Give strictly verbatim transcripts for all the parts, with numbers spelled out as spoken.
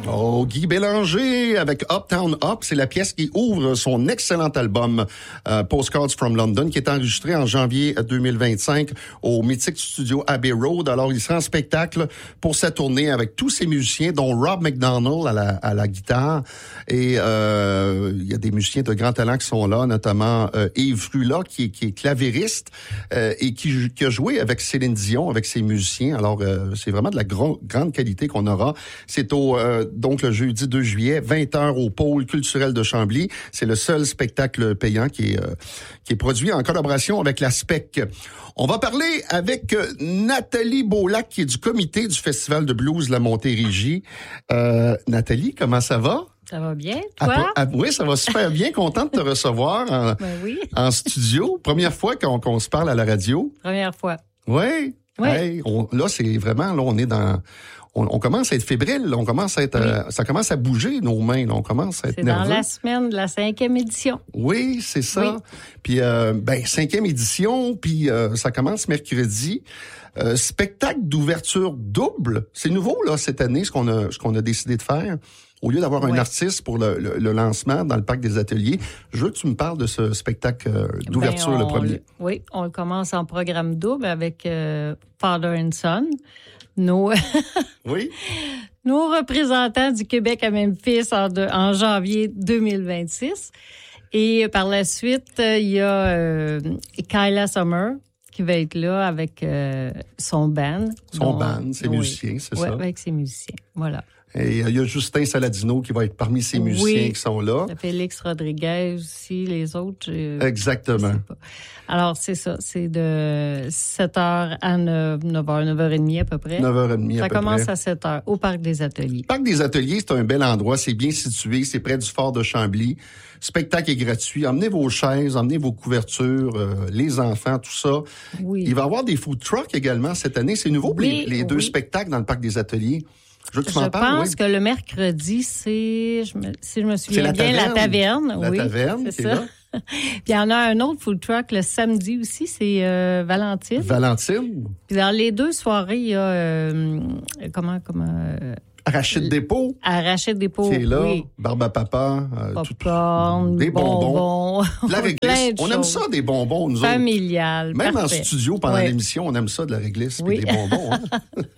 Oh, Guy Bélanger avec Uptown Up, c'est la pièce qui ouvre son excellent album euh, Postcards from London, qui est enregistré en janvier deux mille vingt-cinq au mythique studio Abbey Road. Alors, il sera en spectacle pour sa tournée avec tous ses musiciens, dont Rob McDonald à la, à la guitare. Et euh, il y a des musiciens de grand talent qui sont là, notamment euh, Yves Frula, qui est, qui est clavériste euh, et qui, qui a joué avec Céline Dion, avec ses musiciens. Alors, euh, c'est vraiment de la gro- grande qualité qu'on aura. C'est au euh, donc le jeudi deux juillet, vingt heures au Pôle culturel de Chambly. C'est le seul spectacle payant qui est euh, qui est produit en collaboration avec la S P E C. On va parler avec euh, Nathalie Beaulac, qui est du comité du Festival de blues de la Montérégie. Euh, Nathalie, comment ça va? Ça va bien, toi? Ah, ah, oui, ça va super bien. Content de te recevoir en, ben oui. en studio. Première fois qu'on, qu'on se parle à la radio. Première fois. Oui. Oui. Hey, on, là, c'est vraiment, là, on est dans... On, on commence à être fébrile, on commence à être, oui. euh, ça commence à bouger nos mains, là, on commence à être c'est nerveux. C'est dans la semaine de la cinquième édition. Oui, c'est ça. Oui. Puis, euh, ben, cinquième édition, puis euh, ça commence mercredi. Euh, spectacle d'ouverture double, c'est nouveau là cette année, ce qu'on a, ce qu'on a décidé de faire. Au lieu d'avoir oui. un artiste pour le, le, le lancement dans le parc des ateliers, je veux que tu me parles de ce spectacle euh, d'ouverture, ben on, le premier. Oui, on le commence en programme double avec euh, Father and Son. Nos, oui. nos représentants du Québec à Memphis en, de, en janvier deux mille vingt-six. Et par la suite, il y a euh, Kyla Summer qui va être là avec euh, son band. Son dont, band, ses oui. musiciens, c'est ouais, ça? Oui, avec ses musiciens, voilà. Et il y a Justin Saladino qui va être parmi ces musiciens oui. qui sont là. Félix Rodriguez aussi, les autres. Je, Exactement. Je sais pas. Alors, c'est ça. C'est de sept heures à neuf heures, neuf heures trente à peu près. neuf heures trente à ça peu près. Ça commence à sept heures au Parc des Ateliers. Le Parc des Ateliers, c'est un bel endroit. C'est bien situé. C'est près du fort de Chambly. Spectacle est gratuit. Emmenez vos chaises, emmenez vos couvertures, euh, les enfants, tout ça. Oui. Il va y avoir des food trucks également cette année. C'est nouveau, oui, les, les deux oui. spectacles dans le Parc des Ateliers. Je, je pense parles, oui. que le mercredi, c'est, je me, si je me souviens la bien, taverne. la taverne. La oui, taverne, c'est ça. Puis il y en a un autre food truck le samedi aussi, c'est euh, Valentine. Valentine. Puis dans les deux soirées, il y a euh, comment comment euh, Rachid Dépôt. Rachid Dépôt. Qui est là. Oui. Barbe à papa. Euh, Popcorn, des bonbons. bonbons. La réglisse. On aime ça, des bonbons, nous Familial. autres. Même parfait. en studio, pendant ouais. l'émission, on aime ça, de la réglisse oui. et des bonbons. Hein?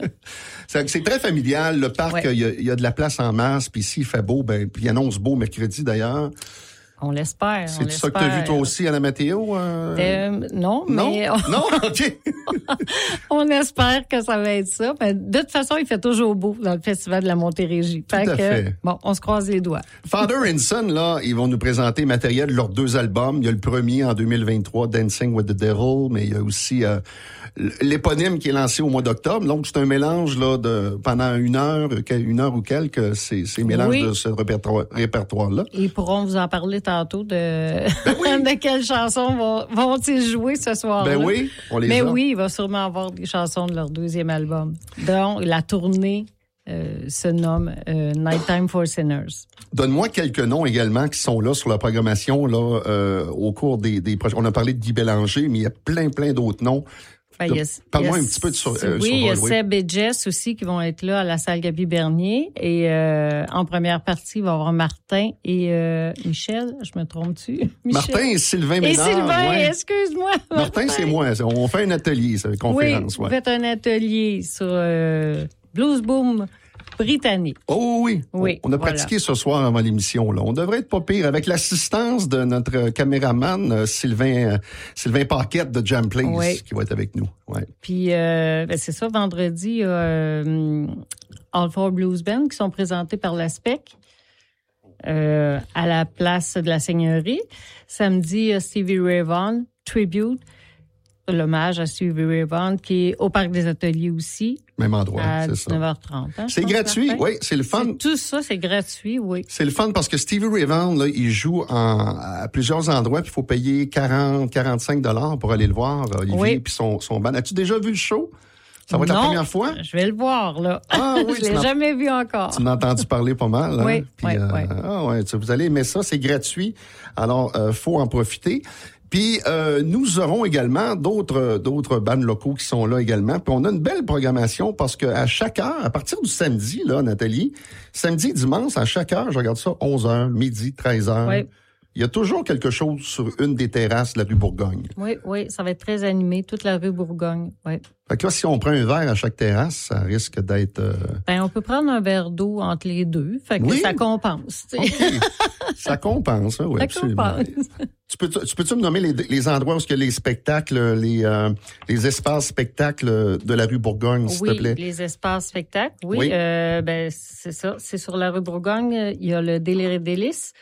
c'est, c'est très familial. Le parc, il ouais. y, a, y a de la place en masse. Puis s'il fait beau, ben, puis il annonce beau mercredi d'ailleurs. On l'espère. C'est on ça l'espère. que tu as vu toi aussi à la météo? Euh... Euh, non, non, mais... Non? OK. On espère que ça va être ça. Mais de toute façon, il fait toujours beau dans le Festival de la Montérégie. Tout à que, fait. Bon, on se croise les doigts. Father and Son, là, ils vont nous présenter matériel de leurs deux albums. Il y a le premier en deux mille vingt-trois, Dancing with the Devil, mais il y a aussi euh, l'éponyme qui est lancé au mois d'octobre. Donc, c'est un mélange là de pendant une heure, une heure ou quelques, c'est, c'est mélange oui. de ce répertoire, répertoire-là. Ils pourront vous en parler tantôt de, ben oui. de quelles chansons vont, vont-ils jouer ce soir-là. Ben oui, on les Mais a. oui, il va sûrement avoir des chansons de leur deuxième album. Donc, la tournée euh, se nomme euh, Nighttime for Sinners. Donne-moi quelques noms également qui sont là sur la programmation là euh, au cours des, des projets. On a parlé de Guy Bélanger, mais il y a plein, plein d'autres noms. Ben, y a, Parle-moi y a, un petit peu de sur, oui, euh, sur il y a Broadway. Seb et Jess aussi qui vont être là à la salle Gaby Bernier. Et euh, en première partie, il va y avoir Martin et euh, Michel. Je me trompe-tu? Martin et Sylvain Ménard. Et Sylvain, ouais. excuse-moi. Martin, Martin, c'est moi. On fait un atelier, c'est une conférence. Oui, ouais. vous faites un atelier sur euh, Blues Boom britannique. Oh oui, oui on a voilà. pratiqué ce soir avant l'émission. Là. On devrait être pas pire avec l'assistance de notre caméraman euh, Sylvain euh, Sylvain Paquette de Jam Place oui. qui va être avec nous. Ouais. Puis euh, ben c'est ça, vendredi, il y a euh, All Four Blues Band qui sont présentés par la S P E C euh, à la place de la Seigneurie. Samedi, il y a Stevie Ray Vaughan, Tribute, l'hommage à Stevie Ray Vaughan qui est au Parc des Ateliers aussi. Même endroit, à c'est dix-neuf heures trente. ça. Hein, c'est gratuit, oui, c'est le fun. C'est, tout ça, c'est gratuit, oui. C'est le fun parce que Stevie Ray Vaughan, là, il joue en, à plusieurs endroits, puis il faut payer quarante, quarante-cinq dollars pour aller le voir, Olivier, oui. puis son, son band. As-tu déjà vu le show? Ça va être non, la première fois? Je vais le voir, là. Ah oui, je l'ai jamais vu encore. Tu m'as entendu parler pas mal, hein? Oui, puis, oui, euh, oui. Ah ouais, vous allez aimer ça, c'est gratuit. Alors, euh, faut en profiter. Puis euh, nous aurons également d'autres d'autres bands locaux qui sont là également. Puis on a une belle programmation parce que à chaque heure, à partir du samedi, là, Nathalie, samedi, dimanche, à chaque heure, je regarde ça, onze heures, midi, treize heures. Oui. Il y a toujours quelque chose sur une des terrasses de la rue Bourgogne. Oui, oui, ça va être très animé, toute la rue Bourgogne, oui. Fait que là, si on prend un verre à chaque terrasse, ça risque d'être... Euh... Ben, on peut prendre un verre d'eau entre les deux, fait que oui? ça compense, tu sais. Okay. Ça compense, hein, oui, ça absolument. compense. Tu peux, tu peux-tu me nommer les, les endroits où il y a les spectacles, les, euh, les espaces spectacles de la rue Bourgogne, s'il oui, te plaît? Oui, les espaces spectacles, oui. oui. Euh, ben, c'est ça, c'est sur la rue Bourgogne. Il y a le Délire et Délices.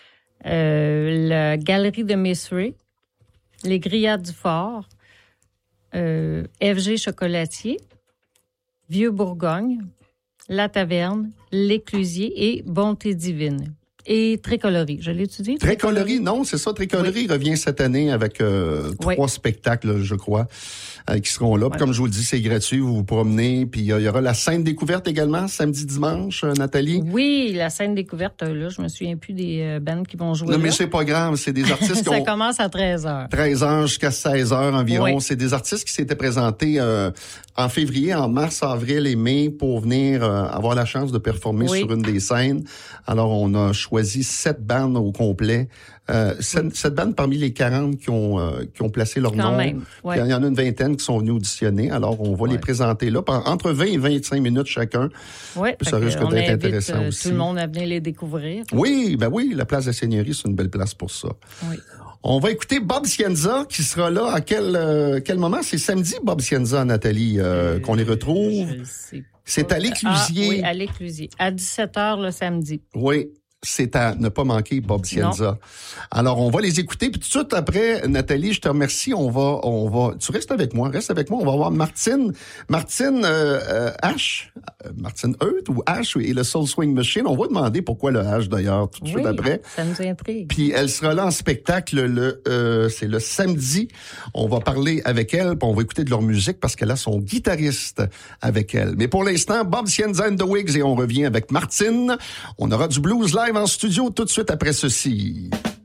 Euh, la galerie de Missouri, les Grillades du Fort, euh, F G Chocolatier, Vieux Bourgogne, La Taverne, L'Éclusier et Bonté Divine. Et Trécolorie, je l'ai étudié? Trécolorie, non, c'est ça. Trécolorie oui. revient cette année avec euh, trois oui. spectacles, je crois, euh, qui seront là. Oui. Puis comme je vous le dis, c'est gratuit, vous vous promenez. Puis il y, y aura la scène découverte également, samedi, dimanche, euh, Nathalie. Oui, la scène découverte, là, je me souviens plus des euh, bands qui vont jouer Non, là. mais c'est pas grave, c'est des artistes qui ont... Ça commence à treize heures. treize heures jusqu'à seize heures environ. Oui. C'est des artistes qui s'étaient présentés euh, en février, en mars, avril et mai pour venir euh, avoir la chance de performer oui. sur une des scènes. Alors, on a choisi sept bandes au complet. Euh, sept, sept bandes parmi les quarante qui ont euh, qui ont placé leur Quand nom. Même, ouais. Il y en a une vingtaine qui sont venus auditionner. Alors, on va ouais. les présenter là, entre vingt et vingt-cinq minutes chacun. Oui, ça risque d'être intéressant euh, aussi. Tout le monde à venir les découvrir. Oui, ben oui, la place de la Seigneurie, c'est une belle place pour ça. Oui. On va écouter Bob Cienza qui sera là à quel euh, quel moment? C'est samedi, Bob Cienza, Nathalie, euh, euh, qu'on les retrouve. C'est à l'Éclusier. Ah, oui, à l'Éclusier. À dix-sept heures le samedi. Oui. C'est à ne pas manquer, Bob Cienza. Non. Alors, on va les écouter. Puis tout de suite après, Nathalie, je te remercie. On va, on va. Tu restes avec moi, reste avec moi. On va voir Martine, Martine euh, euh, H, euh, Martine Heut ou H et le Soul Swing Machine. On va demander pourquoi le H d'ailleurs tout de oui, suite après. Ça nous intrigue. Puis elle sera là en spectacle le, euh, c'est le samedi. On va parler avec elle, puis on va écouter de leur musique parce qu'elle a son guitariste avec elle. Mais pour l'instant, Bob Cienza and the Wigs et on revient avec Martine. On aura du blues live en studio tout de suite après ceci.